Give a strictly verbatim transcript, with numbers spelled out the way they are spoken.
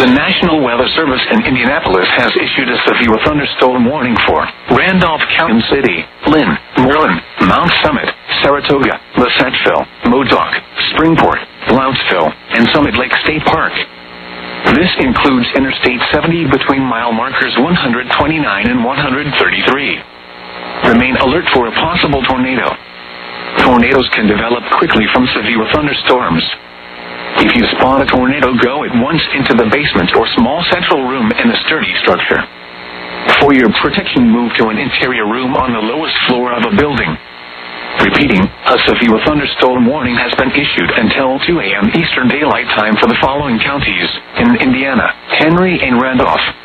The National Weather Service in Indianapolis has issued a severe thunderstorm warning for Randolph County City, Lynn, Moreland, Mount Summit, Saratoga, Lessettville, Modoc, Springport, Loudsville, and Summit Lake State Park. This includes Interstate seventy between mile markers one hundred twenty-nine and one hundred thirty-three. Remain alert for a possible tornado. Tornadoes can develop quickly from severe thunderstorms. If you spot a tornado, go at once into the basement or small central room in a sturdy structure. For your protection, move to an interior room on the lowest floor of a building. Repeating, a severe thunderstorm warning has been issued until two a m Eastern Daylight Time for the following counties in Indiana: Henry and Randolph.